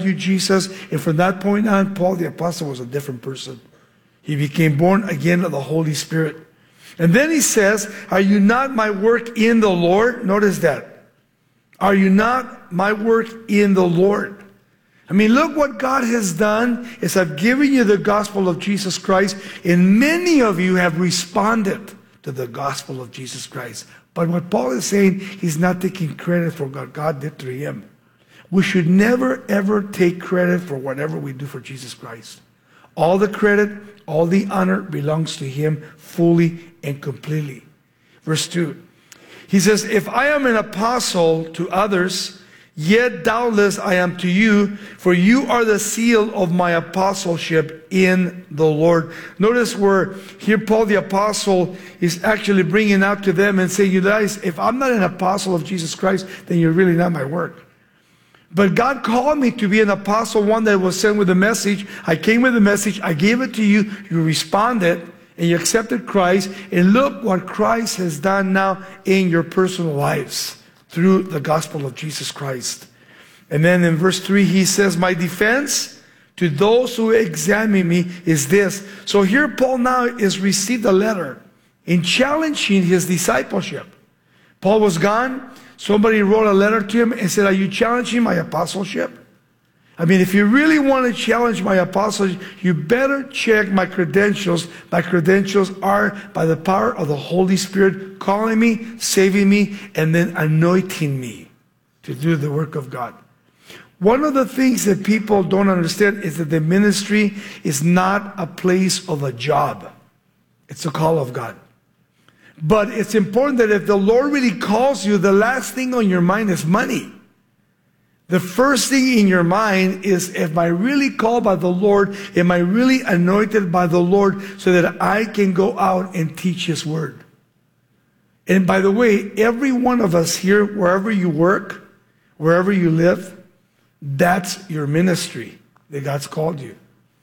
you, Jesus. And from that point on, Paul the Apostle was a different person. He became born again of the Holy Spirit. And then he says, are you not my work in the Lord? Notice that. Are you not my work in the Lord? I mean, look what God has done is I've given you the gospel of Jesus Christ, and many of you have responded to the gospel of Jesus Christ. But what Paul is saying, he's not taking credit for what God did through him. We should never, ever take credit for whatever we do for Jesus Christ. All the credit, all the honor belongs to him fully and completely. Verse 2. He says, if I am an apostle to others, yet doubtless I am to you, for you are the seal of my apostleship in the Lord. Notice where here Paul the apostle is actually bringing out to them and saying, you guys, if I'm not an apostle of Jesus Christ, then you're really not my work. But God called me to be an apostle, one that was sent with a message. I came with a message. I gave it to you. You responded and you accepted Christ. And look what Christ has done now in your personal lives through the gospel of Jesus Christ. And then in verse 3, he says, my defense to those who examine me is this. So here Paul now has received a letter in challenging his discipleship. Paul was gone. Somebody wrote a letter to him and said, are you challenging my apostleship? I mean, if you really want to challenge my apostleship, you better check my credentials. My credentials are by the power of the Holy Spirit calling me, saving me, and then anointing me to do the work of God. One of the things that people don't understand is that the ministry is not a place of a job. It's a call of God. But it's important that if the Lord really calls you, the last thing on your mind is money. The first thing in your mind is, am I really called by the Lord? Am I really anointed by the Lord so that I can go out and teach his word? And by the way, every one of us here, wherever you work, wherever you live, that's your ministry that God's called you.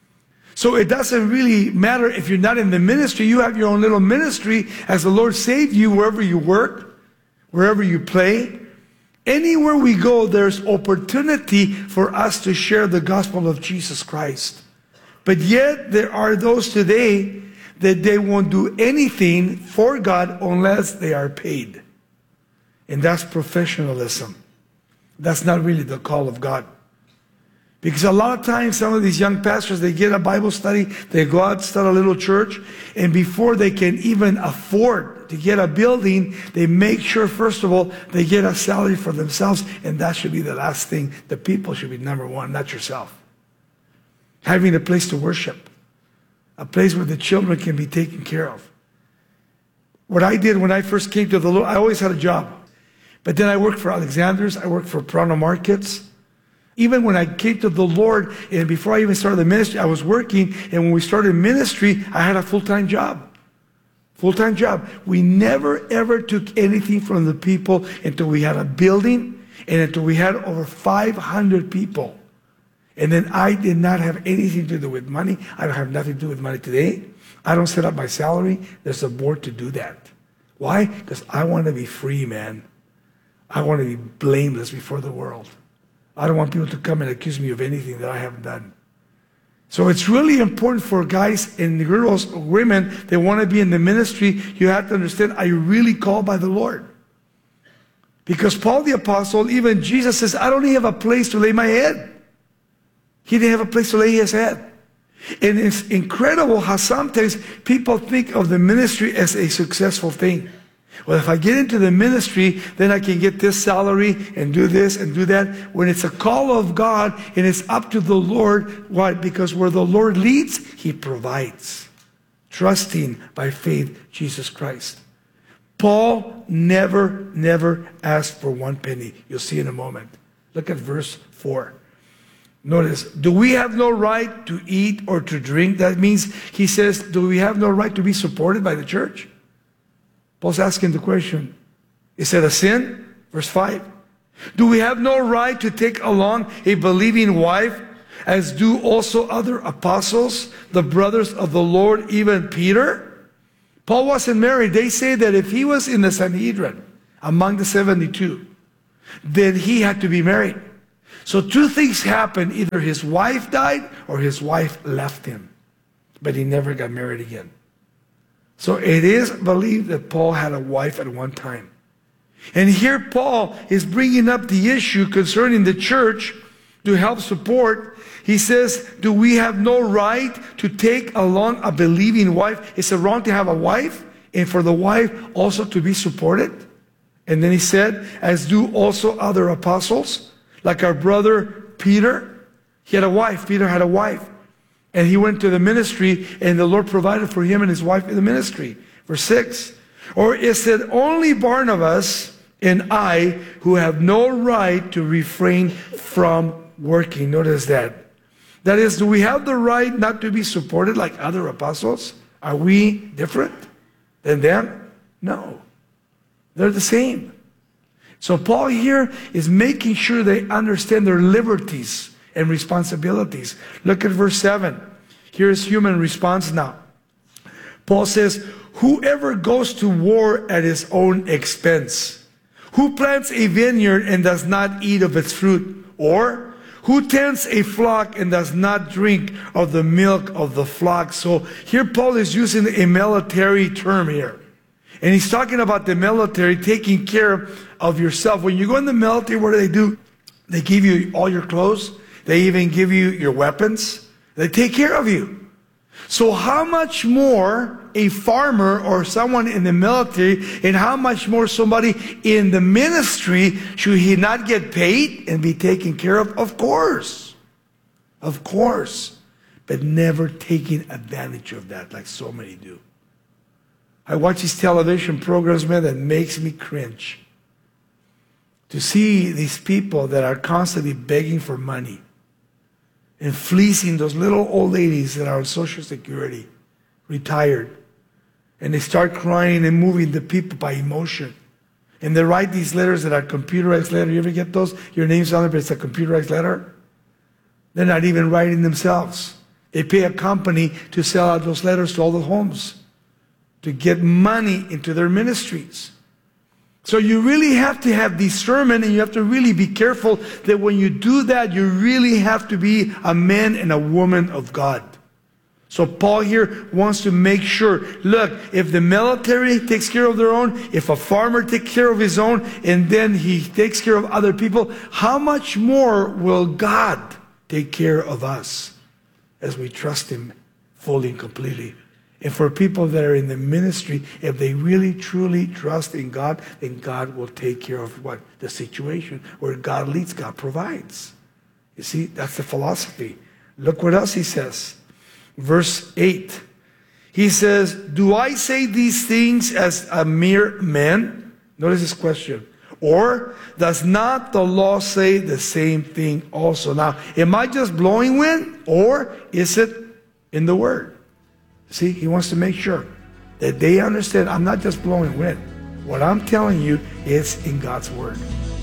So it doesn't really matter if you're not in the ministry. You have your own little ministry as the Lord saved you wherever you work, wherever you play. Anywhere we go, there's opportunity for us to share the gospel of Jesus Christ. But yet there are those today that they won't do anything for God unless they are paid. And that's professionalism. That's not really the call of God. Because a lot of times some of these young pastors, they get a Bible study, they go out, start a little church, and before they can even afford to get a building, they make sure, first of all, they get a salary for themselves, and that should be the last thing. The people should be number one, not yourself. Having a place to worship, a place where the children can be taken care of. What I did when I first came to the Lord, I always had a job. But then I worked for Alexander's, I worked for Prana Markets. Even when I came to the Lord, and before I even started the ministry, I was working. And when we started ministry, I had a full-time job. Full-time job. We never, ever took anything from the people until we had a building and until we had over 500 people. And then I did not have anything to do with money. I don't have nothing to do with money today. I don't set up my salary. There's a board to do that. Why? Because I want to be free, man. I want to be blameless before the world. I don't want people to come and accuse me of anything that I haven't done. So it's really important for guys and girls, women that want to be in the ministry. You have to understand, are you really called by the Lord? Because Paul the Apostle, even Jesus says, I don't even have a place to lay my head. He didn't have a place to lay his head. And it's incredible how sometimes people think of the ministry as a successful thing. Well, if I get into the ministry, then I can get this salary and do this and do that. When it's a call of God and it's up to the Lord, why? Because where the Lord leads, he provides. Trusting by faith Jesus Christ. Paul never asked for one penny. You'll see in a moment. Look at verse 4. Notice, do we have no right to eat or to drink? That means, he says, do we have no right to be supported by the church? Paul's asking the question, is that a sin? Verse 5. Do we have no right to take along a believing wife, as do also other apostles, the brothers of the Lord, even Peter? Paul wasn't married. They say that if he was in the Sanhedrin, among the 72, then he had to be married. So two things happened. Either his wife died or his wife left him. But he never got married again. So it is believed that Paul had a wife at one time. And here Paul is bringing up the issue concerning the church to help support. He says, do we have no right to take along a believing wife? Is it wrong to have a wife and for the wife also to be supported? And then he said, as do also other apostles, like our brother Peter. He had a wife. Peter had a wife. And he went to the ministry, and the Lord provided for him and his wife in the ministry. Verse 6. Or is it only Barnabas and I who have no right to refrain from working? Notice that. That is, do we have the right not to be supported like other apostles? Are we different than them? No. They're the same. So Paul here is making sure they understand their liberties and responsibilities. Look at verse 7. Here's human response now. Paul says, whoever goes to war at his own expense, who plants a vineyard and does not eat of its fruit, or who tends a flock and does not drink of the milk of the flock. So here Paul is using a military term here. And he's talking about the military taking care of yourself. When you go in the military, what do? They give you all your clothes. They even give you your weapons. They take care of you. So how much more a farmer or someone in the military, and how much more somebody in the ministry, should he not get paid and be taken care of? Of course. Of course. But never taking advantage of that like so many do. I watch these television programs, man, that makes me cringe. To see these people that are constantly begging for money and fleecing those little old ladies that are on Social Security, retired. And they start crying and moving the people by emotion. And they write these letters that are computerized letters. You ever get those? Your name's on it, but it's a computerized letter. They're not even writing themselves. They pay a company to sell out those letters to all the homes, to get money into their ministries. So you really have to have discernment, and you have to really be careful that when you do that, you really have to be a man and a woman of God. So Paul here wants to make sure, look, if the military takes care of their own, if a farmer takes care of his own, and then he takes care of other people, how much more will God take care of us as we trust him fully and completely? And for people that are in the ministry, if they really truly trust in God, then God will take care of what? The situation. Where God leads, God provides. You see, that's the philosophy. Look what else he says. Verse 8. He says, do I say these things as a mere man? Notice this question. Or does not the law say the same thing also? Now, am I just blowing wind? Or is it in the Word? See, he wants to make sure that they understand I'm not just blowing wind. What I'm telling you is in God's Word.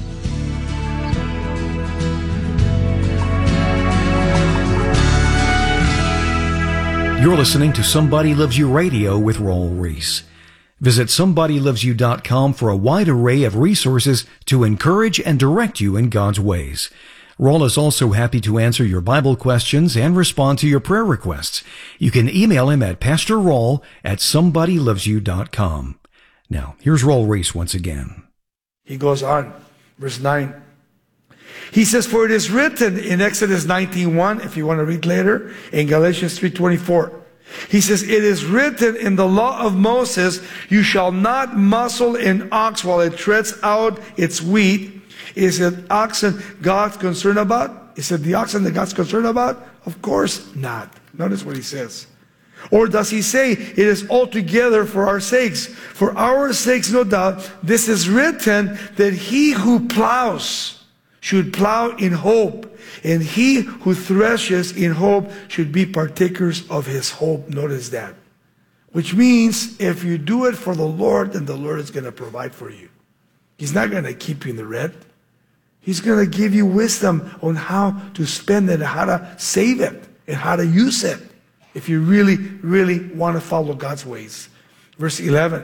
You're listening to Somebody Loves You Radio with Raul Ries. Visit somebodylovesyou.com for a wide array of resources to encourage and direct you in God's ways. Raul is also happy to answer your Bible questions and respond to your prayer requests. You can email him at pastorraul@somebodylovesyou.com. Now, here's Raul Ries once again. He goes on, verse 9. He says, for it is written in Exodus 19:1, if you want to read later, in Galatians 3:24. He says, it is written in the law of Moses, you shall not muzzle an ox while it treads out its wheat. Is it oxen God's concerned about? Is it the oxen that God's concerned about? Of course not. Notice what he says. Or does he say, it is altogether for our sakes? For our sakes, no doubt, this is written that he who plows should plow in hope, and he who threshes in hope should be partakers of his hope. Notice that. Which means if you do it for the Lord, then the Lord is going to provide for you. He's not going to keep you in the red. He's going to give you wisdom on how to spend it, how to save it, and how to use it if you really, really want to follow God's ways. Verse 11.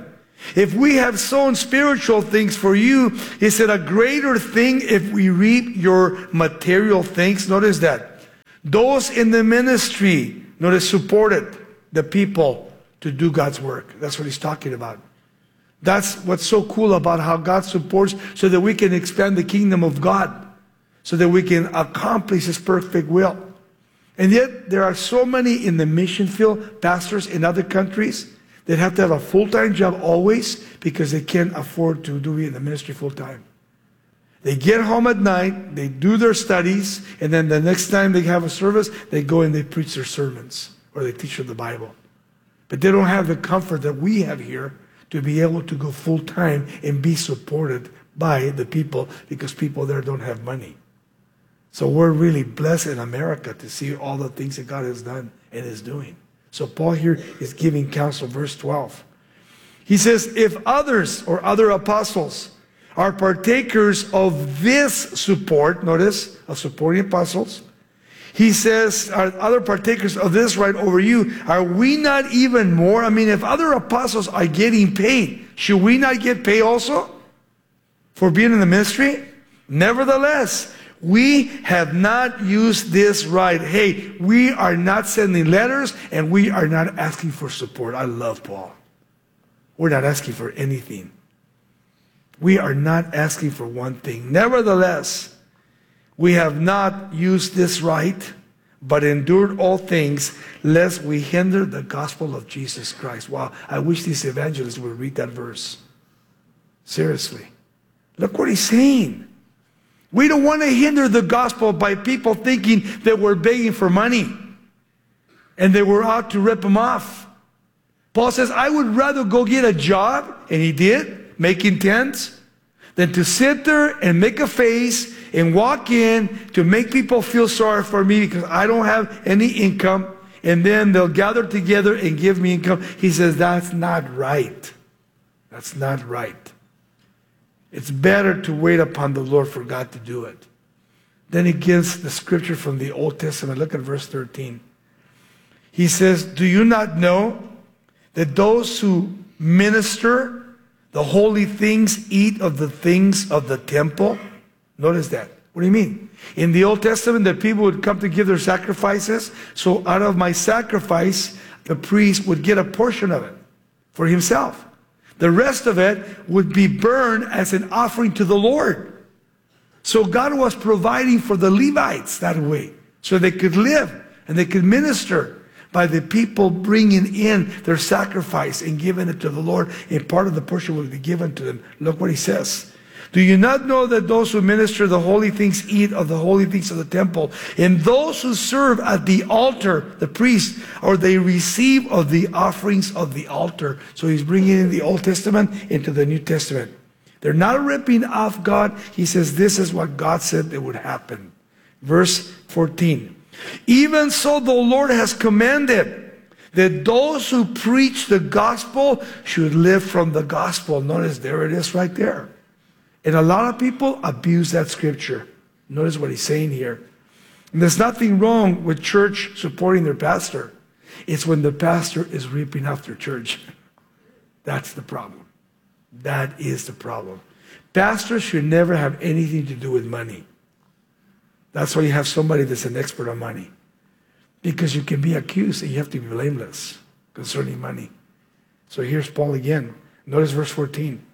If we have sown spiritual things for you, he said, a greater thing if we reap your material things. Notice that. Those in the ministry, notice, supported the people to do God's work. That's what he's talking about. That's what's so cool about how God supports, so that we can expand the kingdom of God, so that we can accomplish his perfect will. And yet, there are so many in the mission field, pastors in other countries, that have to have a full-time job always because they can't afford to do it in the ministry full-time. They get home at night, they do their studies, and then the next time they have a service, they go and they preach their sermons, or they teach them the Bible. But they don't have the comfort that we have here to be able to go full-time and be supported by the people, because people there don't have money. So we're really blessed in America to see all the things that God has done and is doing. So Paul here is giving counsel, verse 12. He says, if others or other apostles are partakers of this support, notice, of supporting apostles, he says, are other partakers of this right over you, are we not even more? I mean, if other apostles are getting paid, should we not get paid also for being in the ministry? Nevertheless, we have not used this right. Hey, we are not sending letters, and we are not asking for support. I love Paul. We're not asking for anything. We are not asking for one thing. Nevertheless, we have not used this right, but endured all things, lest we hinder the gospel of Jesus Christ. Wow, I wish these evangelists would read that verse. Seriously. Look what he's saying. We don't want to hinder the gospel by people thinking that we're begging for money and that we're out to rip them off. Paul says, I would rather go get a job, and he did, making tents, than to sit there and make a face and walk in to make people feel sorry for me because I don't have any income, and then they'll gather together and give me income. He says, that's not right. That's not right. It's better to wait upon the Lord for God to do it. Then he gives the scripture from the Old Testament. Look at verse 13. He says, do you not know that those who minister the holy things eat of the things of the temple? Notice that. What do you mean? In the Old Testament, the people would come to give their sacrifices. So out of my sacrifice, the priest would get a portion of it for himself. The rest of it would be burned as an offering to the Lord. So God was providing for the Levites that way, so they could live and they could minister by the people bringing in their sacrifice and giving it to the Lord, and part of the portion would be given to them. Look what he says. Do you not know that those who minister the holy things eat of the holy things of the temple, and those who serve at the altar, the priest, or they receive of the offerings of the altar? So he's bringing in the Old Testament into the New Testament. They're not ripping off God. He says this is what God said that would happen. Verse 14. Even so the Lord has commanded that those who preach the gospel should live from the gospel. Notice there it is right there. And a lot of people abuse that scripture. Notice what he's saying here. And there's nothing wrong with church supporting their pastor. It's when the pastor is ripping off their church. That's the problem. That is the problem. Pastors should never have anything to do with money. That's why you have somebody that's an expert on money. Because you can be accused and you have to be blameless concerning money. So here's Paul again. Notice verse 14.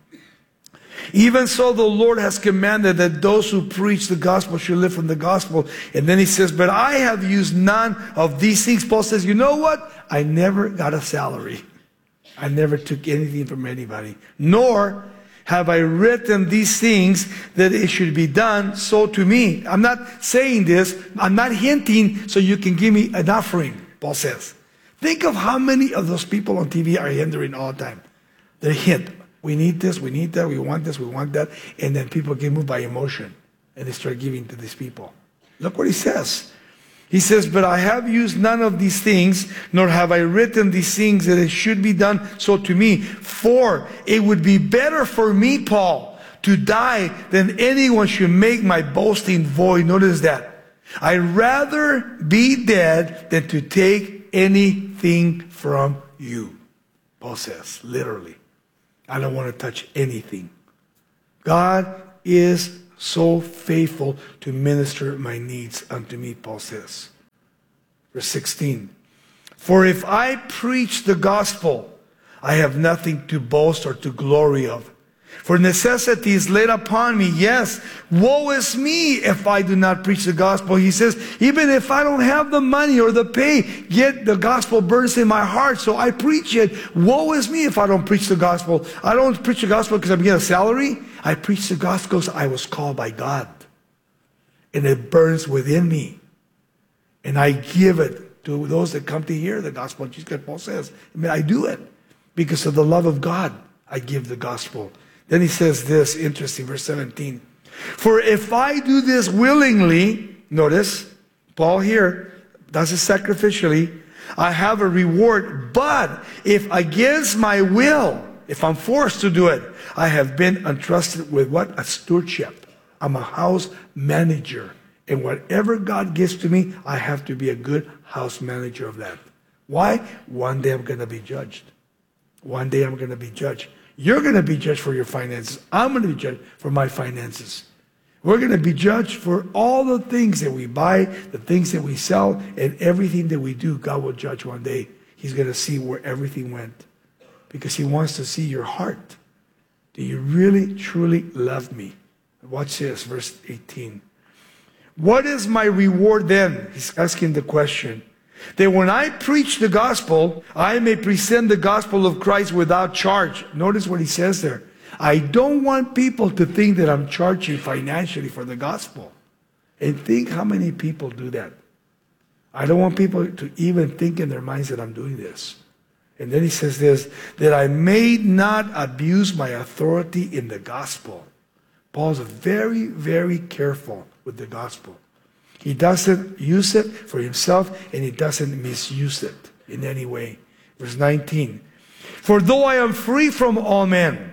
Even so the Lord has commanded that those who preach the gospel should live from the gospel. And then he says, but I have used none of these things. Paul says, you know what? I never got a salary. I never took anything from anybody. Nor have I written these things that it should be done so to me. I'm not saying this. I'm not hinting so you can give me an offering, Paul says. Think of how many of those people on TV are hindering all the time. They hint. We need this, we need that, we want this, we want that. And then people get moved by emotion. And they start giving to these people. Look what he says. He says, but I have used none of these things, nor have I written these things that it should be done so to me. For it would be better for me, Paul, to die than anyone should make my boasting void. Notice that. I'd rather be dead than to take anything from you. Paul says, literally. I don't want to touch anything. God is so faithful to minister my needs unto me, Paul says. Verse 16. For if I preach the gospel, I have nothing to boast or to glory of. For necessity is laid upon me. Yes, woe is me if I do not preach the gospel. He says, even if I don't have the money or the pay, yet the gospel burns in my heart, so I preach it. Woe is me if I don't preach the gospel. I don't preach the gospel because I'm getting a salary. I preach the gospel because I was called by God. And it burns within me. And I give it to those that come to hear the gospel. Just like Paul says, I do it because of the love of God. I give the gospel. Then he says this, interesting, verse 17. For if I do this willingly, notice, Paul here does it sacrificially, I have a reward. But if against my will, if I'm forced to do it, I have been entrusted with what? A stewardship. I'm a house manager. And whatever God gives to me, I have to be a good house manager of that. Why? One day I'm going to be judged. One day I'm going to be judged. You're going to be judged for your finances. I'm going to be judged for my finances. We're going to be judged for all the things that we buy, the things that we sell, and everything that we do. God will judge one day. He's going to see where everything went because he wants to see your heart. Do you really, truly love me? Watch this, verse 18. What is my reward then? He's asking the question. That when I preach the gospel, I may present the gospel of Christ without charge. Notice what he says there. I don't want people to think that I'm charging financially for the gospel. And think how many people do that. I don't want people to even think in their minds that I'm doing this. And then he says this, that I may not abuse my authority in the gospel. Paul's very, very careful with the gospel. He doesn't use it for himself, and he doesn't misuse it in any way. Verse 19. For though I am free from all men,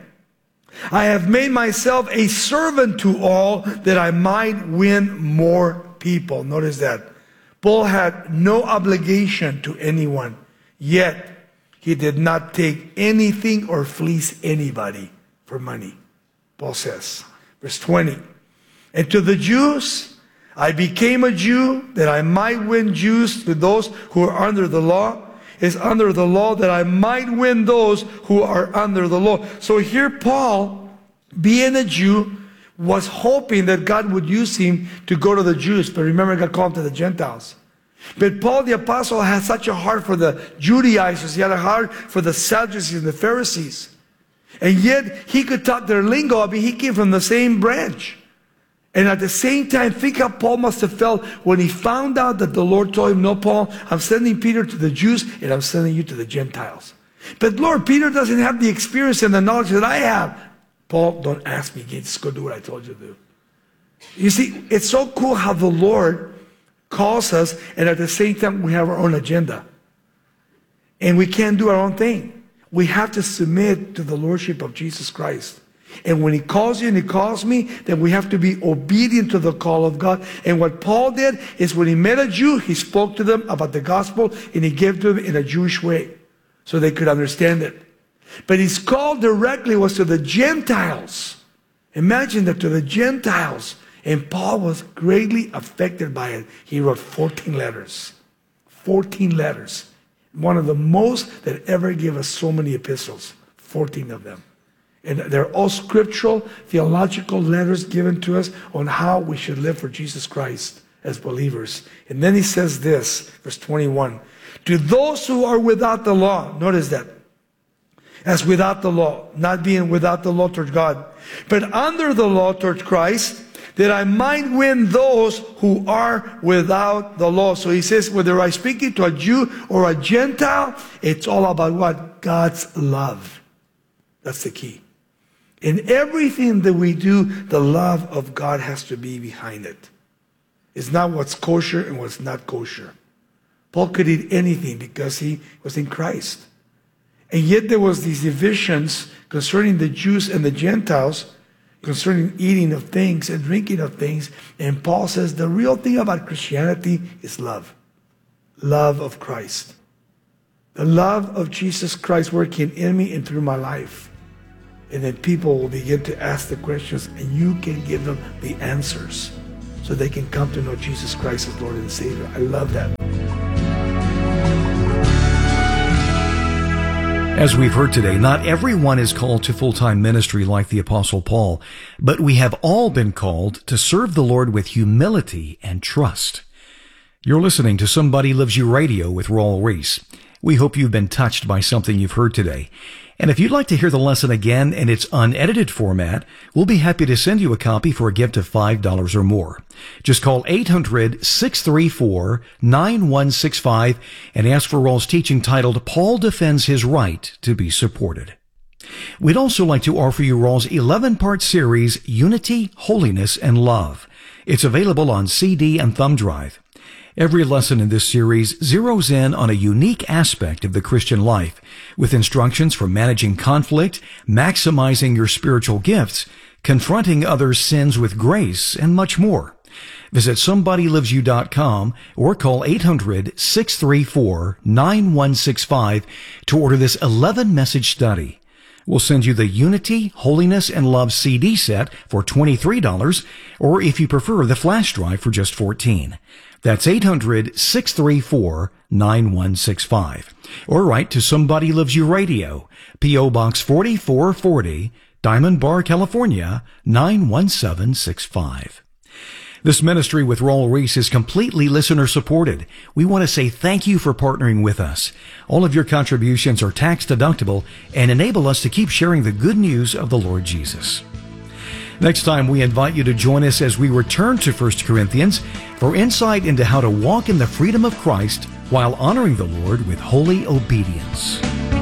I have made myself a servant to all that I might win more people. Notice that. Paul had no obligation to anyone, yet he did not take anything or fleece anybody for money. Paul says, verse 20. And to the Jews, I became a Jew that I might win Jews to those who are under the law. Is under the law that I might win those who are under the law. So here Paul, being a Jew, was hoping that God would use him to go to the Jews. But remember, God called him to the Gentiles. But Paul the Apostle had such a heart for the Judaizers. He had a heart for the Sadducees and the Pharisees. And yet he could talk their lingo. I mean, he came from the same branch. And at the same time, think how Paul must have felt when he found out that the Lord told him, no, Paul, I'm sending Peter to the Jews and I'm sending you to the Gentiles. But Lord, Peter doesn't have the experience and the knowledge that I have. Paul, don't ask me again. Just go do what I told you to do. You see, it's so cool how the Lord calls us and at the same time we have our own agenda. And we can't do our own thing. We have to submit to the Lordship of Jesus Christ. And when he calls you and he calls me, then we have to be obedient to the call of God. And what Paul did is when he met a Jew, he spoke to them about the gospel and he gave to them in a Jewish way so they could understand it. But his call directly was to the Gentiles. Imagine that, to the Gentiles. And Paul was greatly affected by it. He wrote 14 letters. 14 letters. One of the most that ever gave us so many epistles. 14 of them. And they're all scriptural, theological letters given to us on how we should live for Jesus Christ as believers. And then he says this, verse 21. To those who are without the law, notice that. As without the law, not being without the law towards God, but under the law towards Christ, that I might win those who are without the law. So he says, whether I speak it to a Jew or a Gentile, it's all about what? God's love. That's the key. In everything that we do, the love of God has to be behind it. It's not what's kosher and what's not kosher. Paul could eat anything because he was in Christ. And yet there was these divisions concerning the Jews and the Gentiles, concerning eating of things and drinking of things. And Paul says the real thing about Christianity is love. Love of Christ. The love of Jesus Christ working in me and through my life. And then people will begin to ask the questions, and you can give them the answers so they can come to know Jesus Christ as Lord and Savior. I love that. As we've heard today, not everyone is called to full-time ministry like the Apostle Paul, but we have all been called to serve the Lord with humility and trust. You're listening to Somebody Loves You Radio with Raul Ries. We hope you've been touched by something you've heard today. And if you'd like to hear the lesson again in its unedited format, we'll be happy to send you a copy for a gift of $5 or more. Just call 800-634-9165 and ask for Raul's teaching titled, Paul Defends His Right to be Supported. We'd also like to offer you Raul's 11-part series, Unity, Holiness, and Love. It's available on CD and thumb drive. Every lesson in this series zeroes in on a unique aspect of the Christian life, with instructions for managing conflict, maximizing your spiritual gifts, confronting others' sins with grace, and much more. Visit somebodylovesyou.com or call 800-634-9165 to order this 11-message study. We'll send you the Unity, Holiness, and Love CD set for $23, or if you prefer, the flash drive for just $14. That's 800-634-9165. Or write to Somebody Loves You Radio, P.O. Box 4440, Diamond Bar, California, 91765. This ministry with Raul Ries is completely listener-supported. We want to say thank you for partnering with us. All of your contributions are tax-deductible and enable us to keep sharing the good news of the Lord Jesus. Next time, we invite you to join us as we return to 1 Corinthians for insight into how to walk in the freedom of Christ while honoring the Lord with holy obedience.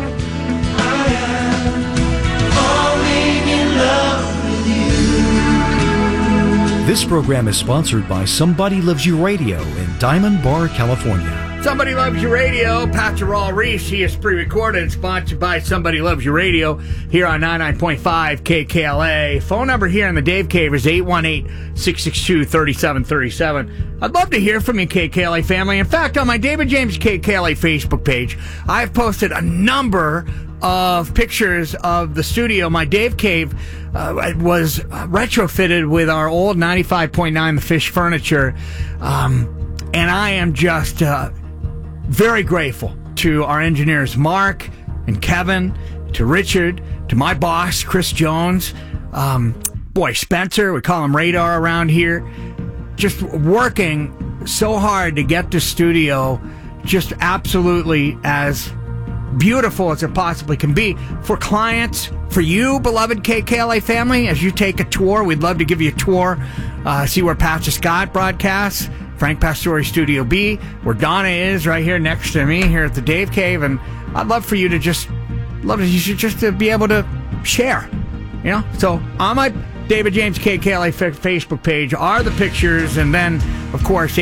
This program is sponsored by Somebody Loves You Radio in Diamond Bar, California. Somebody Loves You Radio, Pastor Raul Ries. He is pre-recorded and sponsored by Somebody Loves You Radio here on 99.5 KKLA. Phone number here in the Dave Cave is 818-662-3737. I'd love to hear from you, KKLA family. In fact, on my David James KKLA Facebook page, I've posted a number of pictures of the studio. My Dave Cave was retrofitted with our old 95.9 The Fish furniture, and I am just very grateful to our engineers Mark and Kevin, to Richard, to my boss Chris Jones, Spencer, we call him Radar around here, just working so hard to get the studio just absolutely as beautiful as it possibly can be for clients, for you, beloved KKLA family. As you take a tour, we'd love to give you a tour, see where Pastor Scott broadcasts, Frank Pastore Studio B, where Donna is right here next to me here at the Dave Cave. And I'd love for you to just to be able to share, you know. So on my David James KKLA Facebook page are the pictures, and then of course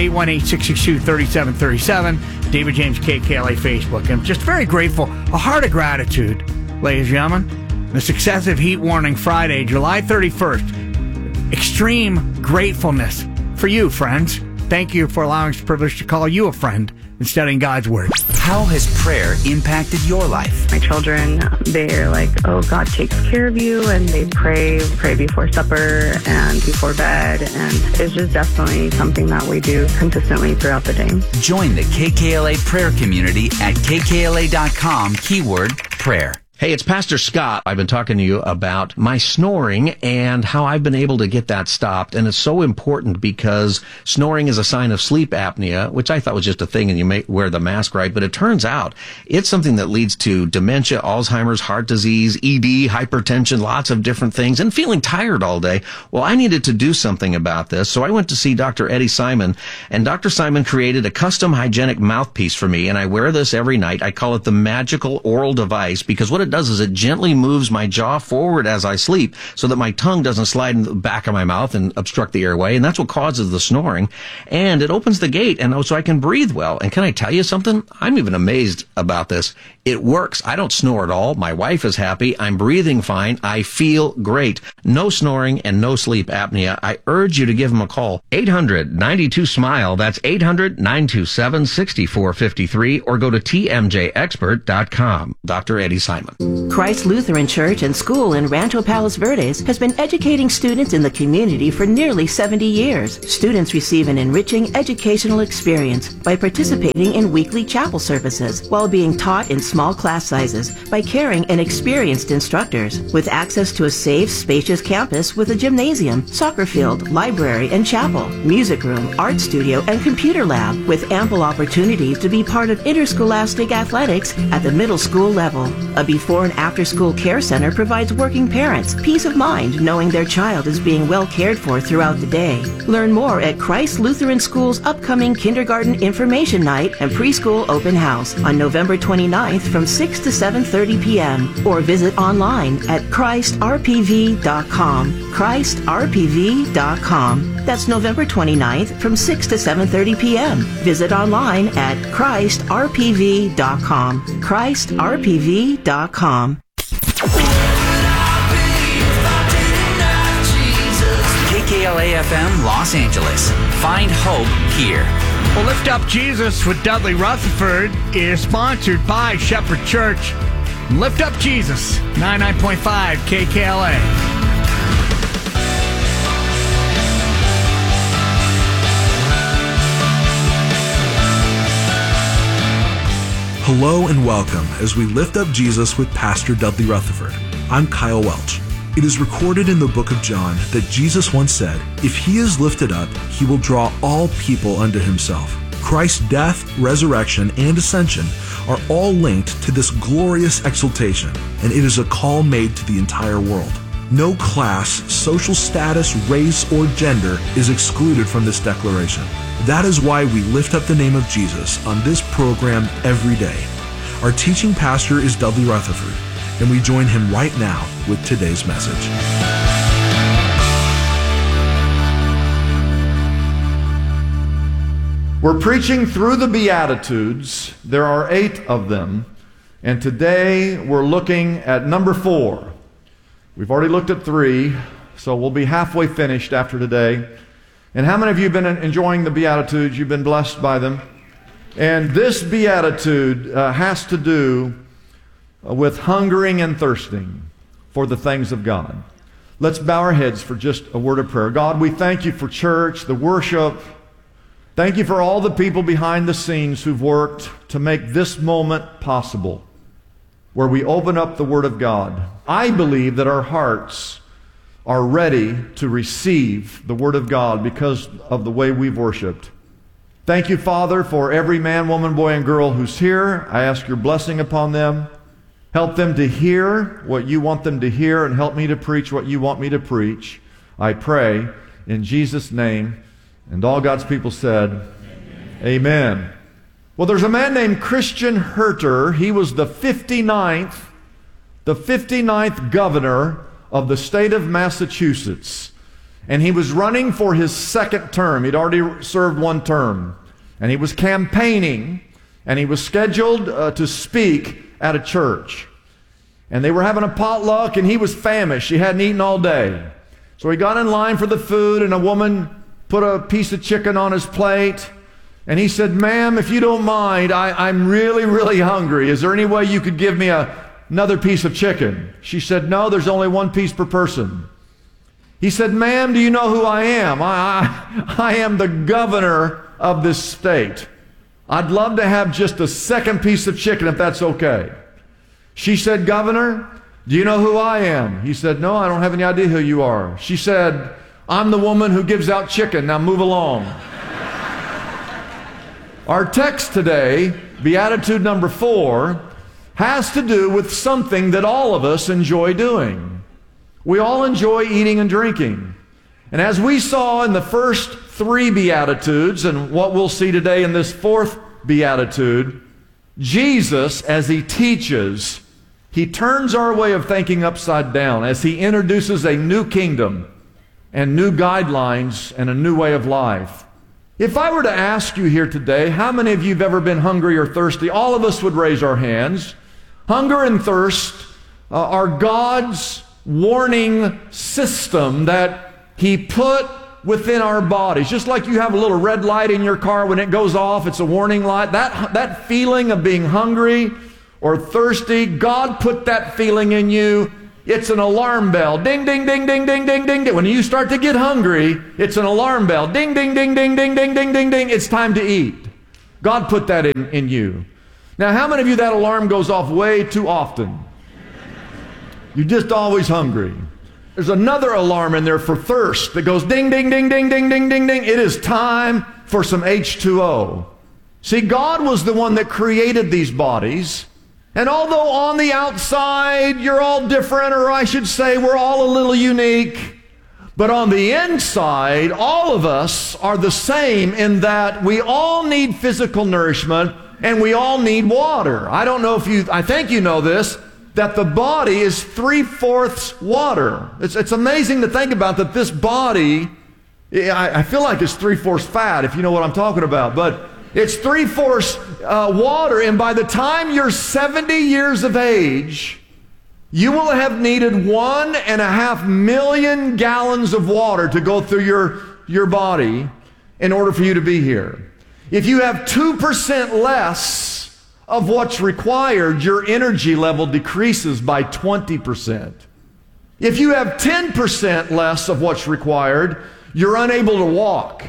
818-662-3737, David James KKLA Facebook. And I'm just very grateful, a heart of gratitude, ladies and gentlemen. This excessive heat warning Friday, July 31st. Extreme gratefulness for you, friends. Thank you for allowing us the privilege to call you a friend and studying God's Word. How has prayer impacted your life? My children, they're like, oh, God takes care of you, and they pray before supper and before bed, and it's just definitely something that we do consistently throughout the day. Join the KKLA prayer community at kkla.com, keyword prayer. Hey, it's Pastor Scott. I've been talking to you about my snoring and how I've been able to get that stopped. And it's so important because snoring is a sign of sleep apnea, which I thought was just a thing and you may wear the mask right. But it turns out it's something that leads to dementia, Alzheimer's, heart disease, ED, hypertension, lots of different things, and feeling tired all day. Well, I needed to do something about this. So I went to see Dr. Eddie Simon, and Dr. Simon created a custom hygienic mouthpiece for me. And I wear this every night. I call it the magical oral device because what it does is it gently moves my jaw forward as I sleep so that my tongue doesn't slide in the back of my mouth and obstruct the airway, and that's what causes the snoring. And it opens the gate, and so I can breathe well. And can I tell you something? I'm even amazed about this. It works. I don't snore at all. My wife is happy. I'm breathing fine. I feel great. No snoring and no sleep apnea. I urge you to give them a call. 800-92-SMILE. That's 800-927-6453, or go to tmjexpert.com. Dr. Eddie Simon. Christ Lutheran Church and School in Rancho Palos Verdes has been educating students in the community for nearly 70 years. Students receive an enriching educational experience by participating in weekly chapel services while being taught in small class sizes by caring and experienced instructors. With access to a safe, spacious campus with a gymnasium, soccer field, library, and chapel, music room, art studio, and computer lab, with ample opportunities to be part of interscholastic athletics at the middle school level. A before and after-school care center provides working parents peace of mind knowing their child is being well cared for throughout the day. Learn more at Christ Lutheran School's upcoming kindergarten information night and preschool open house on November 29th from 6 to 7:30 p.m. or visit online at ChristRPV.com. ChristRPV.com. That's November 29th from 6 to 7:30 p.m. Visit online at ChristRPV.com. ChristRPV.com. KKLA-FM Los Angeles. Find hope here. Well, Lift Up Jesus with Dudley Rutherford is sponsored by Shepherd Church. Lift Up Jesus, 99.5 KKLA. Hello and welcome as we lift up Jesus with Pastor Dudley Rutherford. I'm Kyle Welch. It is recorded in the book of John that Jesus once said, "If he is lifted up, he will draw all people unto himself." Christ's death, resurrection, and ascension are all linked to this glorious exaltation, and it is a call made to the entire world. No class, social status, race, or gender is excluded from this declaration. That is why we lift up the name of Jesus on this program every day. Our teaching pastor is Dudley Rutherford, and we join him right now with today's message. We're preaching through the Beatitudes. There are 8 of them, and today we're looking at number 4. We've already looked at 3, so we'll be halfway finished after today. And how many of you have been enjoying the Beatitudes? You've been blessed by them. And this Beatitude has to do with hungering and thirsting for the things of God. Let's bow our heads for just a word of prayer. God, we thank you for church, the worship. Thank you for all the people behind the scenes who've worked to make this moment possible, where we open up the Word of God. I believe that our hearts are ready to receive the Word of God because of the way we've worshiped. Thank you, Father, for every man, woman, boy, and girl who's here. I ask your blessing upon them. Help them to hear what you want them to hear, and help me to preach what you want me to preach. I pray in Jesus' name. And all God's people said, Amen. Well, there's a man named Christian Herter. He was the 59th governor of the state of Massachusetts. And he was running for his second term. He'd already served 1 term. And he was campaigning, and he was scheduled to speak at a church. And they were having a potluck, and he was famished. He hadn't eaten all day. So he got in line for the food, and a woman put a piece of chicken on his plate. And he said, "Ma'am, if you don't mind, I'm really, really hungry. Is there any way you could give me another piece of chicken?" She said, "No, there's only 1 piece per person." He said, "Ma'am, do you know who I am? I am the governor of this state. I'd love to have just a second piece of chicken if that's okay." She said, "Governor, do you know who I am?" He said, "No, I don't have any idea who you are." She said, "I'm the woman who gives out chicken. Now move along." Our text today, Beatitude number 4, has to do with something that all of us enjoy doing. We all enjoy eating and drinking. And as we saw in the first 3 Beatitudes, and what we'll see today in this 4th Beatitude, Jesus, as he teaches, he turns our way of thinking upside down as he introduces a new kingdom and new guidelines and a new way of life. If I were to ask you here today, how many of you have ever been hungry or thirsty? All of us would raise our hands. Hunger and thirst are God's warning system that he put within our bodies. Just like you have a little red light in your car, when it goes off, it's a warning light. That feeling of being hungry or thirsty, God put that feeling in you. It's an alarm bell. Ding, ding, ding, ding, ding, ding, ding, ding. When you start to get hungry, it's an alarm bell. Ding, ding, ding, ding, ding, ding, ding, ding, ding. It's time to eat. God put that in you. Now, how many of you that alarm goes off way too often? You're just always hungry. There's another alarm in there for thirst that goes ding, ding, ding, ding, ding, ding, ding, ding. It is time for some H2O. See, God was the one that created these bodies. And although on the outside you're all different, or I should say we're all a little unique, but on the inside, all of us are the same in that we all need physical nourishment and we all need water. I don't know if I think you know this, that the body is 3/4 water. It's amazing to think about that this body, I feel like it's 3/4 fat, if you know what I'm talking about, but it's 3/4 water, and by the time you're 70 years of age, you will have needed 1.5 million gallons of water to go through your body in order for you to be here. If you have 2% less of what's required, your energy level decreases by 20%. If you have 10% less of what's required, you're unable to walk.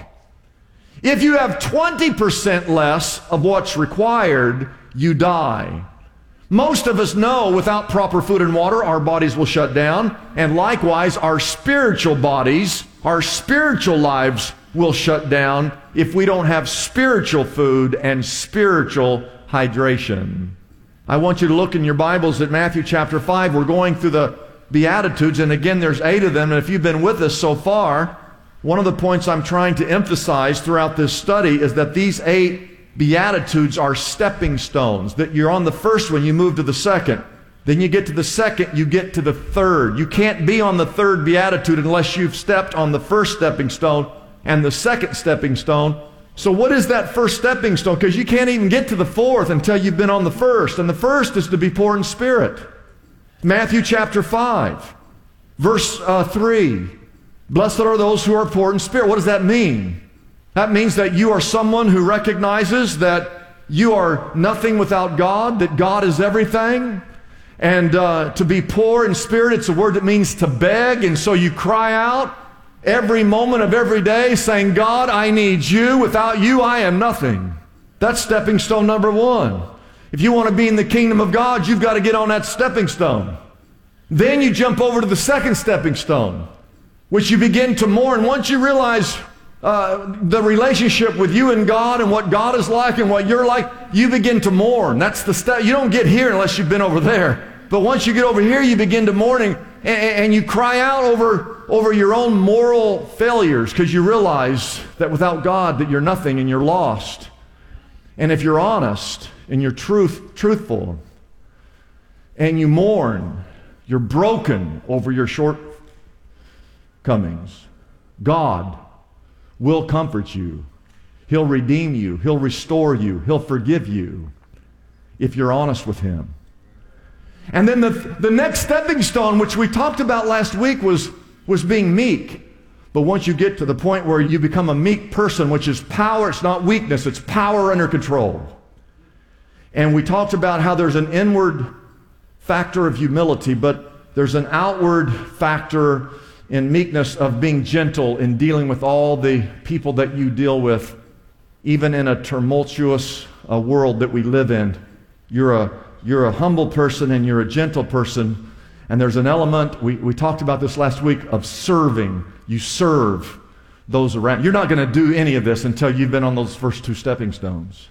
If you have 20% less of what's required, you die. Most of us know without proper food and water, our bodies will shut down, and likewise, our spiritual bodies, our spiritual lives will shut down if we don't have spiritual food and spiritual hydration. I want you to look in your Bibles at Matthew chapter 5. We're going through the Beatitudes, and again, there's 8 of them, and if you've been with us so far, one of the points I'm trying to emphasize throughout this study is that these 8 Beatitudes are stepping stones, that you're on the first one, you move to the second. Then you get to the second, you get to the third. You can't be on the third Beatitude unless you've stepped on the first stepping stone and the second stepping stone. So what is that first stepping stone? Because you can't even get to the fourth until you've been on the first. And the first is to be poor in spirit. Matthew chapter 5, verse 3. Blessed are those who are poor in spirit. What does that mean? That means that you are someone who recognizes that you are nothing without God, that God is everything. And to be poor in spirit, it's a word that means to beg. And so you cry out every moment of every day saying, God, I need you. Without you, I am nothing. That's stepping stone number 1. If you want to be in the kingdom of God, you've got to get on that stepping stone. Then you jump over to the second stepping stone, which you begin to mourn. Once you realize the relationship with you and God and what God is like and what you're like, you begin to mourn. That's the step. You don't get here unless you've been over there. But once you get over here, you begin to mourn and you cry out over your own moral failures because you realize that without God that you're nothing and you're lost. And if you're honest and you're truthful and you mourn, you're broken over your shortcomings, God will comfort you. He'll redeem you. He'll restore you. He'll forgive you if you're honest with Him. And then the next stepping stone, which we talked about last week, was being meek. But once you get to the point where you become a meek person, which is power, it's not weakness, it's power under control. And we talked about how there's an inward factor of humility, but there's an outward factor in meekness of being gentle in dealing with all the people that you deal with, even in a tumultuous world that we live in. You're a humble person and you're a gentle person. And there's an element, we talked about this last week, of serving. You serve those around. You're not going to do any of this until you've been on those first 2 stepping stones.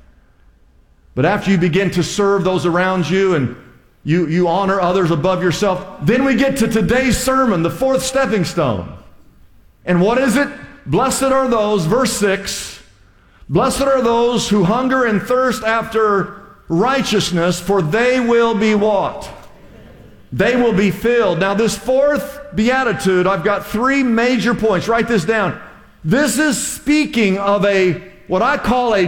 But after you begin to serve those around you and you honor others above yourself, then we get to today's sermon, the 4th stepping stone. And what is it? Blessed are those, verse 6, blessed are those who hunger and thirst after righteousness, for they will be what? They will be filled. Now this 4th beatitude, I've got 3 major points. Write this down. This is speaking of what I call a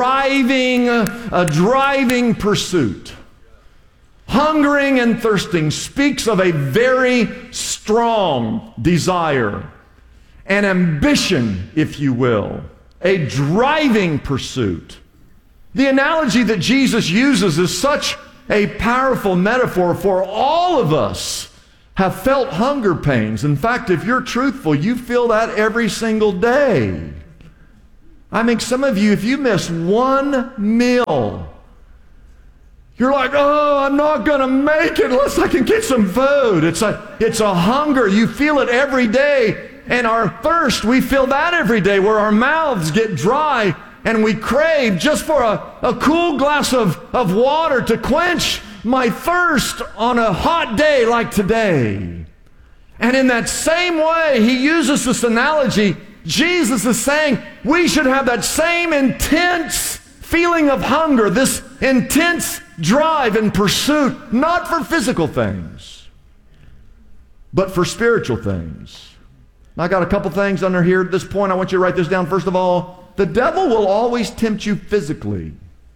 driving pursuit. Hungering and thirsting speaks of a very strong desire, an ambition, if you will, a driving pursuit. The analogy that Jesus uses is such a powerful metaphor for all of us have felt hunger pains. In fact, if you're truthful, you feel that every single day. I mean, some of you, if you miss one meal, you're like, oh, I'm not going to make it unless I can get some food. It's a hunger. You feel it every day. And our thirst, we feel that every day, where our mouths get dry and we crave just for a cool glass of water to quench my thirst on a hot day like today. And in that same way, he uses this analogy. Jesus is saying we should have that same intense feeling of hunger, this intense drive and pursuit, not for physical things, but for spiritual things. I got a couple things under here at this point. I want you to write this down. First of all, the devil will always tempt you physically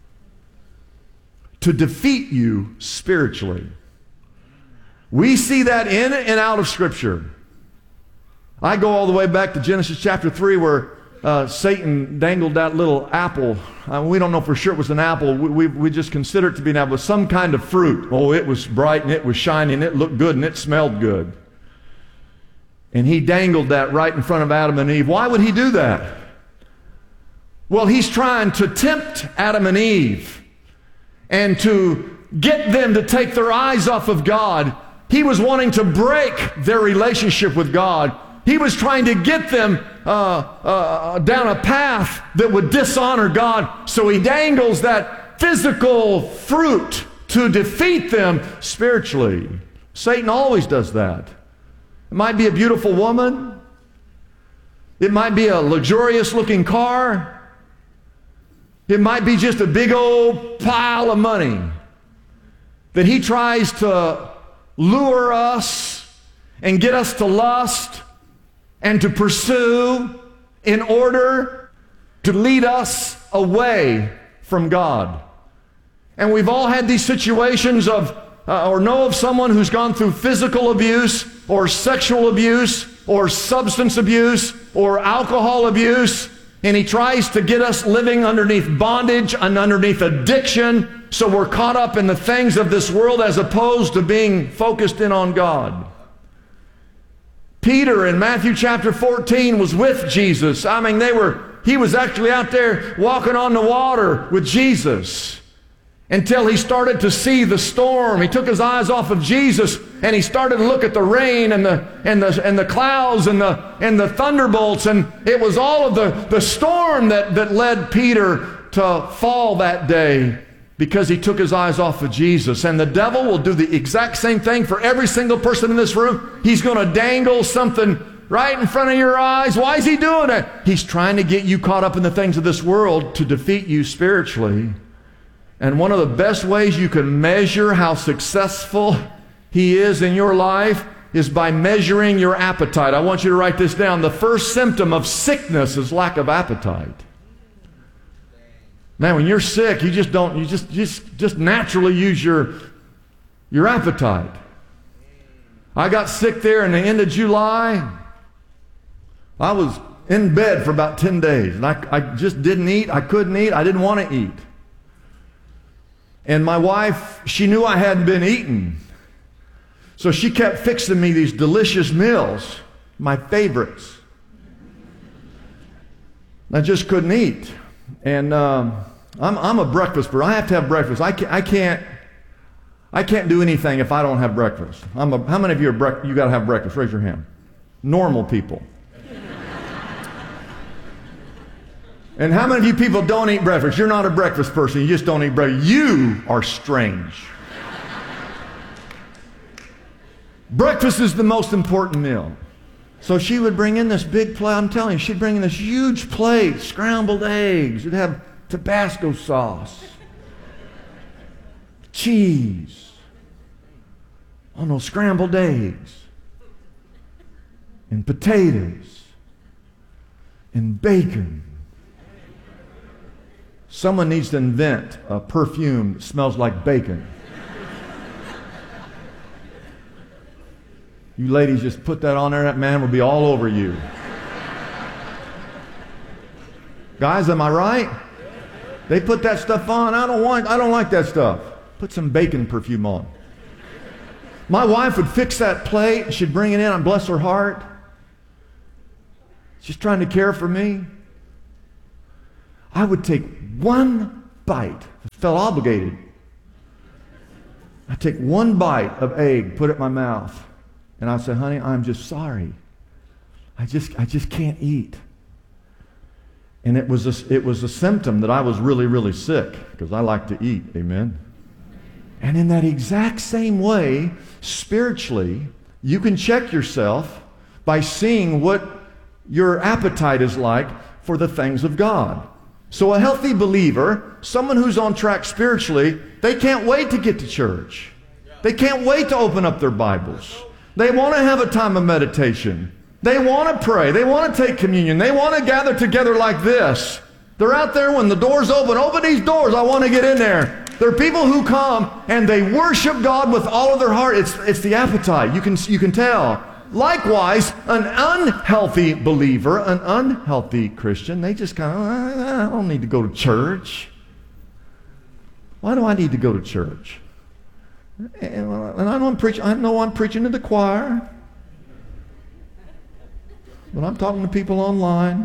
to defeat you spiritually. We see that in and out of Scripture. I go all the way back to Genesis chapter 3 where Satan dangled that little apple. We don't know for sure it was an apple. We just consider it to be an apple. It was some kind of fruit. Oh, it was bright and it was shiny and it looked good and it smelled good. And he dangled that right in front of Adam and Eve. Why would he do that? Well, he's trying to tempt Adam and Eve and to get them to take their eyes off of God. He was wanting to break their relationship with God. He was trying to get them down a path that would dishonor God. So he dangles that physical fruit to defeat them spiritually. Satan always does that. It might be a beautiful woman. It might be a luxurious looking car. It might be just a big old pile of money that he tries to lure us and get us to lust and to pursue in order to lead us away from God. And we've all had these situations of or know of someone who's gone through physical abuse or sexual abuse or substance abuse or alcohol abuse, and he tries to get us living underneath bondage and underneath addiction, so we're caught up in the things of this world as opposed to being focused in on God. Peter in Matthew chapter 14 was with Jesus. I mean, he was actually out there walking on the water with Jesus until he started to see the storm. He took his eyes off of Jesus and he started to look at the rain and the clouds and the thunderbolts, and it was all of the storm that led Peter to fall that day because he took his eyes off of Jesus. And the devil will do the exact same thing for every single person in this room. He's going to dangle something right in front of your eyes. Why is he doing it? He's trying to get you caught up in the things of this world to defeat you spiritually. And one of the best ways you can measure how successful he is in your life is by measuring your appetite. I want you to write this down. The first symptom of sickness is lack of appetite. Man, when you're sick, you just naturally use your appetite. I got sick there in the end of July. I was in bed for about 10 days, and I just didn't eat. I couldn't eat. I didn't want to eat. And my wife, she knew I hadn't been eating. So she kept fixing me these delicious meals, my favorites. I just couldn't eat. And I'm a breakfast person. I have to have breakfast. I can't do anything if I don't have breakfast. How many of you you got to have breakfast? Raise your hand. Normal people. And how many of you people don't eat breakfast? You're not a breakfast person. You just don't eat breakfast. You are strange. Breakfast is the most important meal. So she would bring in this big plate. I'm telling you, she'd bring in this huge plate, scrambled eggs. It'd have Tabasco sauce, cheese on those scrambled eggs, and potatoes, and bacon. Someone needs to invent a perfume that smells like bacon. You ladies just put that on there, that man will be all over you. Guys, am I right? They put that stuff on. I don't like that stuff. Put some bacon perfume on. My wife would fix that plate. She'd bring it in. And bless her heart. She's trying to care for me. I would take one bite. I felt obligated. I'd take one bite of egg, put it in my mouth, and I'd say, honey, I'm just sorry. I just can't eat. And it was a symptom that I was really, really sick, because I like to eat. Amen. And in that exact same way, spiritually, you can check yourself by seeing what your appetite is like for the things of God. So a healthy believer, someone who's on track spiritually, they can't wait to get to church. They can't wait to open up their Bibles. They want to have a time of meditation. They want to pray. They want to take communion. They want to gather together like this. They're out there when the doors open. Open these doors. I want to get in there. There are people who come and they worship God with all of their heart. It's the appetite. You can tell. Likewise, an unhealthy believer, an unhealthy Christian, they just kind of, I don't need to go to church. Why do I need to go to church? And I know I'm preaching to the choir, but I'm talking to people online.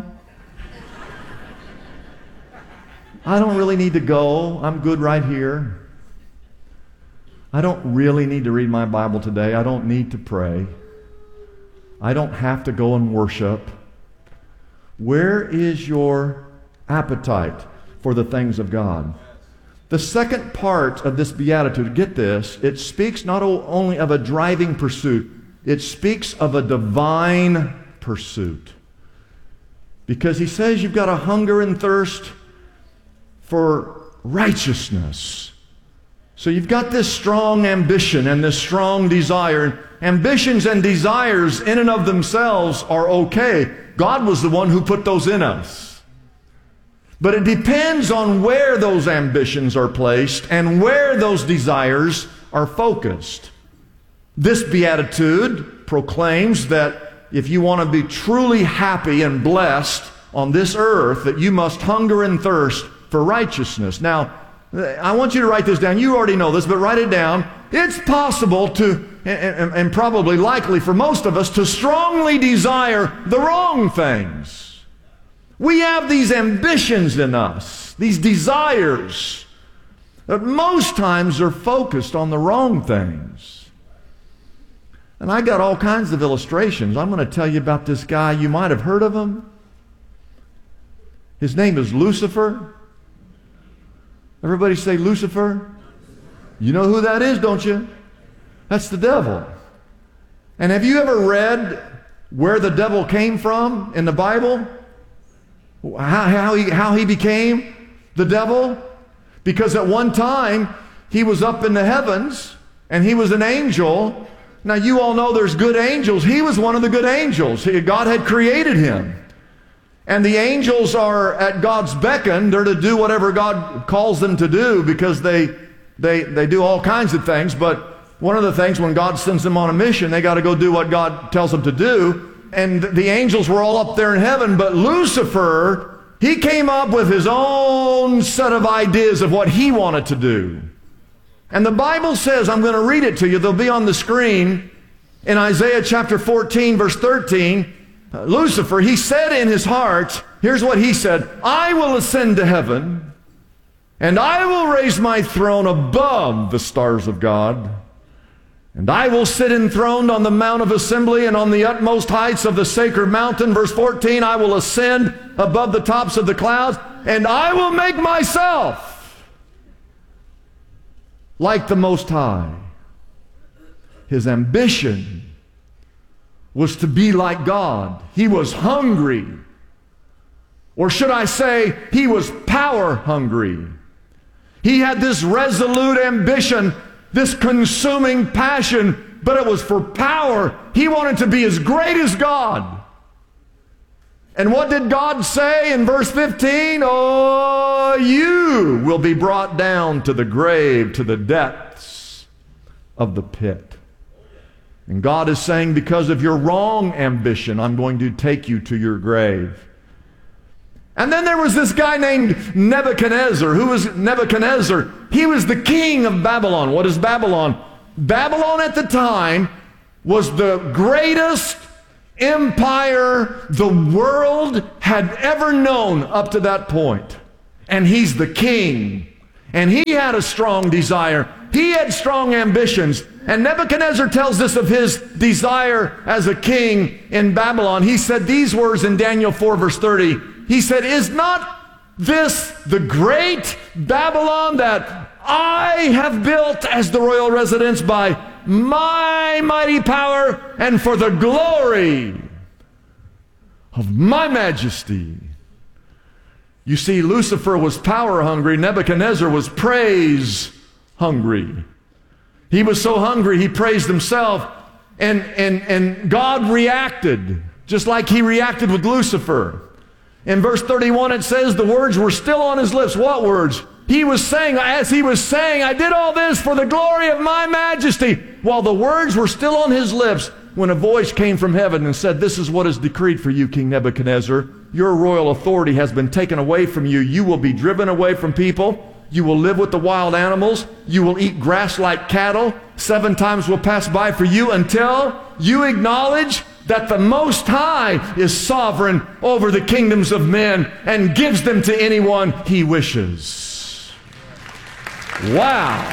I don't really need to go. I'm good right here. I don't really need to read my Bible today. I don't need to pray. I don't have to go and worship. Where is your appetite for the things of God? The second part of this beatitude, get this, it speaks not only of a driving pursuit, it speaks of a divine pursuit. Because he says you've got a hunger and thirst for righteousness. So you've got this strong ambition and this strong desire. Ambitions and desires in and of themselves are okay. God was the one who put those in us. But it depends on where those ambitions are placed and where those desires are focused. This beatitude proclaims that if you want to be truly happy and blessed on this earth, that you must hunger and thirst for righteousness. Now, I want you to write this down. You already know this, but write it down. It's possible to, and probably likely for most of us, to strongly desire the wrong things. We have these ambitions in us, these desires, that most times are focused on the wrong things. And I got all kinds of illustrations. I'm going to tell you about this guy. You might have heard of him. His name is Lucifer. Everybody say Lucifer. You know who that is, don't you? That's the devil. And have you ever read where the devil came from in the Bible? How he became the devil? Because at one time he was up in the heavens and he was an angel. Now you all know there's good angels. He was one of the good angels. God had created him. And the angels are at God's beckon. They're to do whatever God calls them to do because they do all kinds of things. But one of the things, when God sends them on a mission, they got to go do what God tells them to do. And the angels were all up there in heaven. But Lucifer, he came up with his own set of ideas of what he wanted to do. And the Bible says, I'm going to read it to you. They'll be on the screen. In Isaiah chapter 14, verse 13, Lucifer, he said in his heart, here's what he said, I will ascend to heaven, and I will raise my throne above the stars of God, and I will sit enthroned on the mount of assembly and on the utmost heights of the sacred mountain. Verse 14, I will ascend above the tops of the clouds, and I will make myself like the Most High. His ambition was to be like God. He was hungry. Or should I say, he was power hungry. He had this resolute ambition, this consuming passion, but it was for power. He wanted to be as great as God. And what did God say in verse 15? Oh, you will be brought down to the grave, to the depths of the pit. And God is saying, because of your wrong ambition, I'm going to take you to your grave. And then there was this guy named Nebuchadnezzar. Who was Nebuchadnezzar? He was the king of Babylon. What is Babylon? Babylon at the time was the greatest empire the world had ever known up to that point. And he's the king. And he had a strong desire. He had strong ambitions. And Nebuchadnezzar tells us of his desire as a king in Babylon. He said these words in Daniel 4 verse 30. He said, "Is not this the great Babylon that I have built as the royal residence by my mighty power and for the glory of my majesty?" You see, Lucifer was power hungry. Nebuchadnezzar was praise hungry. He was so hungry, he praised himself. And God reacted, just like he reacted with Lucifer. In verse 31, it says the words were still on his lips. What words? He was saying, as he was saying, "I did all this for the glory of my majesty." While the words were still on his lips, when a voice came from heaven and said, "This is what is decreed for you, King Nebuchadnezzar. Your royal authority has been taken away from you. You will be driven away from people. You will live with the wild animals. You will eat grass like cattle. 7 times will pass by for you until you acknowledge that the Most High is sovereign over the kingdoms of men and gives them to anyone he wishes." Wow.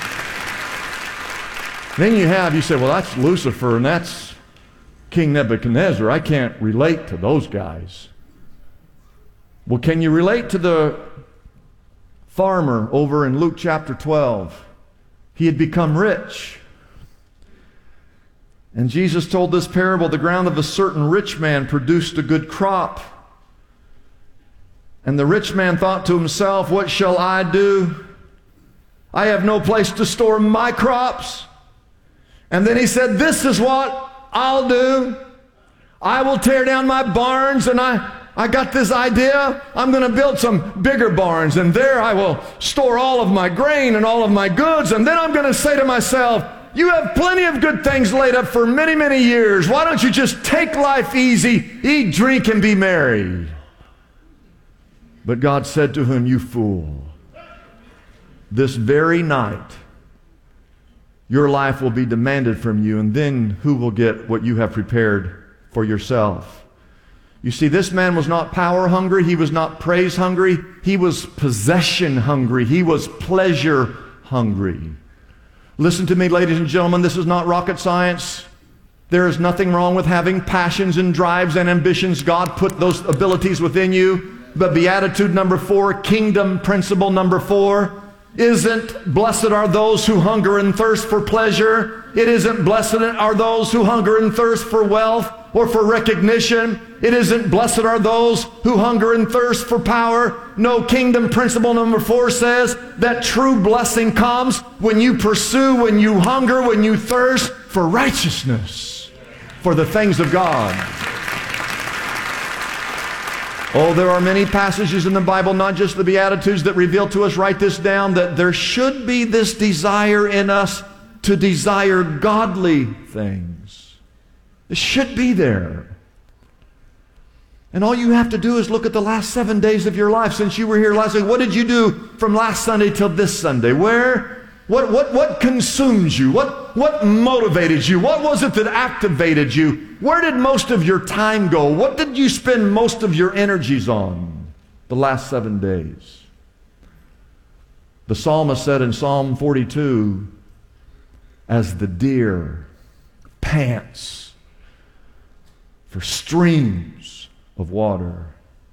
Then you say, well, that's Lucifer and that's King Nebuchadnezzar. I can't relate to those guys. Well, can you relate to the farmer over in Luke chapter 12? He had become rich. And Jesus told this parable, "The ground of a certain rich man produced a good crop. And the rich man thought to himself, 'What shall I do? I have no place to store my crops.' And then he said, 'This is what I'll do. I will tear down my barns, and I got this idea. I'm going to build some bigger barns, and there I will store all of my grain and all of my goods. And then I'm going to say to myself, you have plenty of good things laid up for many, many years. Why don't you just take life easy, eat, drink, and be merry?' But God said to him, 'You fool, this very night your life will be demanded from you, and then who will get what you have prepared for yourself?'" You see, this man was not power hungry. He was not praise hungry. He was possession hungry. He was pleasure hungry. Listen to me, ladies and gentlemen. This is not rocket science. There is nothing wrong with having passions and drives and ambitions. God put those abilities within you. But beatitude number 4, kingdom principle number 4, isn't blessed are those who hunger and thirst for pleasure. It isn't blessed are those who hunger and thirst for wealth or for recognition. It isn't blessed are those who hunger and thirst for power. No, kingdom principle number 4 says that true blessing comes when you pursue, when you hunger, when you thirst for righteousness, for the things of God. Oh, there are many passages in the Bible, not just the Beatitudes, that reveal to us, write this down, that there should be this desire in us to desire godly things. It should be there. And all you have to do is look at the last 7 days of your life since you were here last week. What did you do from last Sunday till this Sunday? What consumes you? What motivated you? What was it that activated you? Where did most of your time go? What did you spend most of your energies on the last 7 days? The psalmist said in Psalm 42, "As the deer pants for streams of water,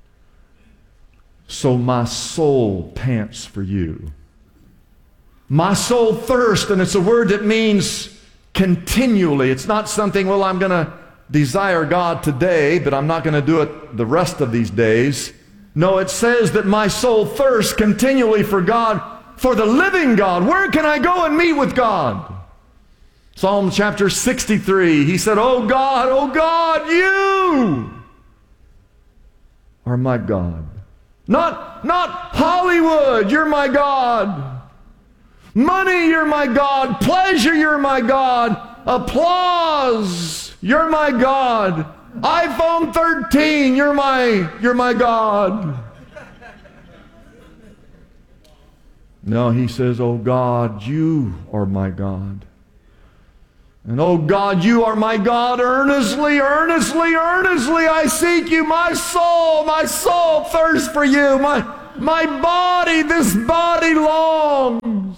so my soul pants for you." My soul thirsts, and it's a word that means continually. It's not something, well, I'm going to desire God today, but I'm not going to do it the rest of these days. No, it says that my soul thirsts continually for God, for the living God. Where can I go and meet with God? Psalm chapter 63, he said, oh God, you are my God. Not Hollywood, you're my God. Money, you're my God. Pleasure, you're my God. Applause, you're my God. iPhone 13, you're my God. No, he says, oh God, you are my God. And oh God, you are my God. Earnestly, earnestly, earnestly I seek you. My soul thirsts for you. My body, this body longs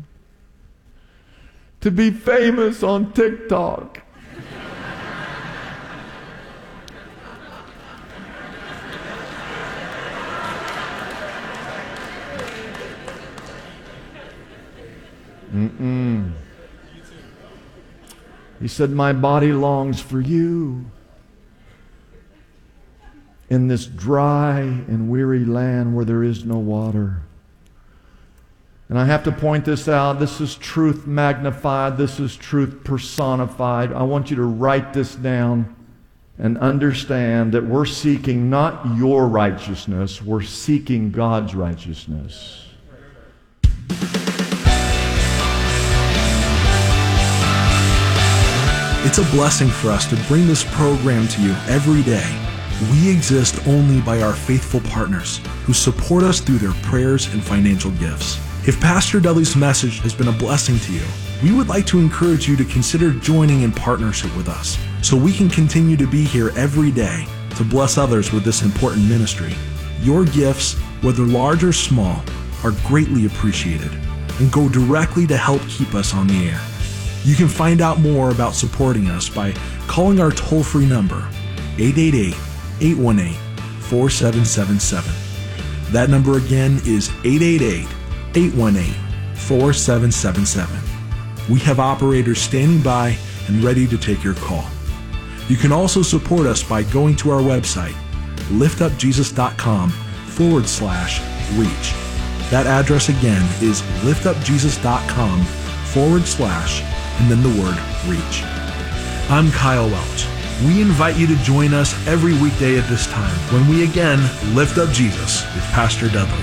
to be famous on TikTok. He said, my body longs for you in this dry and weary land where there is no water. And I have to point this out. This is truth magnified. This is truth personified. I want you to write this down and understand that we're seeking not your righteousness, we're seeking God's righteousness. It's a blessing for us to bring this program to you every day. We exist only by our faithful partners who support us through their prayers and financial gifts. If Pastor Dudley's message has been a blessing to you, we would like to encourage you to consider joining in partnership with us so we can continue to be here every day to bless others with this important ministry. Your gifts, whether large or small, are greatly appreciated and go directly to help keep us on the air. You can find out more about supporting us by calling our toll-free number, 888-818-4777. That number again is 888-818-4777. We have operators standing by and ready to take your call. You can also support us by going to our website, liftupjesus.com/reach. That address again is liftupjesus.com/ and then the word reach. I'm Kyle Welch. We invite you to join us every weekday at this time when we again lift up Jesus with Pastor Dudley.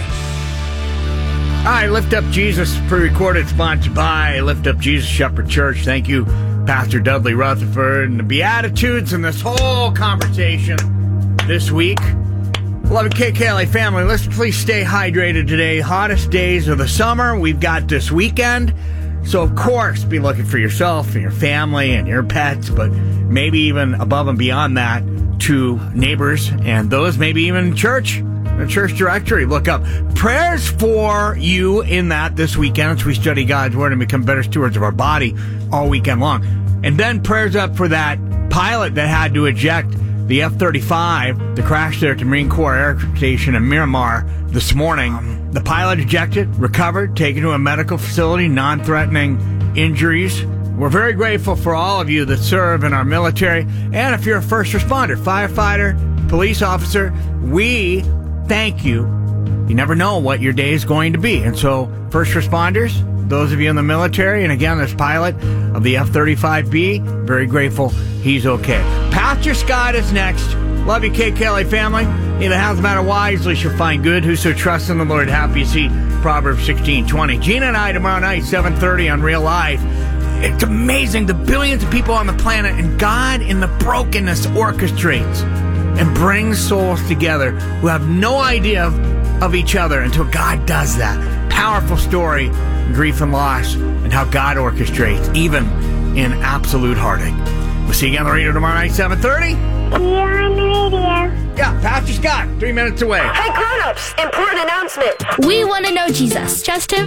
All right, Lift Up Jesus, pre-recorded, sponsored by Lift Up Jesus Shepherd Church. Thank you, Pastor Dudley Rutherford, and the Beatitudes and this whole conversation this week. Beloved KKLA family, let's please stay hydrated today. Hottest days of the summer we've got this weekend. So, of course, be looking for yourself and your family and your pets, but maybe even above and beyond that to neighbors and those maybe even in church, the church directory. Look up prayers for you in that this weekend as we study God's Word and become better stewards of our body all weekend long. And then prayers up for that pilot that had to eject the F-35, the crash there at the Marine Corps Air Station in Miramar this morning. The pilot ejected, recovered, taken to a medical facility, non-threatening injuries. We're very grateful for all of you that serve in our military. And if you're a first responder, firefighter, police officer, we thank you. You never know what your day is going to be. And so, first responders, those of you in the military, and again, this pilot of the F-35B, very grateful he's okay. Pastor Scott is next. Love you, KKLA family. He that has the matter wisely shall find good. Whoso trusts in the Lord, happy is he. Proverbs 16:20. Gina and I tomorrow night, 7:30 on Real Life. It's amazing the billions of people on the planet, and God in the brokenness orchestrates and brings souls together who have no idea of each other until God does that. Powerful story, grief and loss, and how God orchestrates, even in absolute heartache. We'll see you again on the radio tomorrow night, 7:30. See you on the radio. Yeah, Pastor Scott, 3 minutes away. Hey, grown-ups, important announcement. We want to know Jesus. Trust him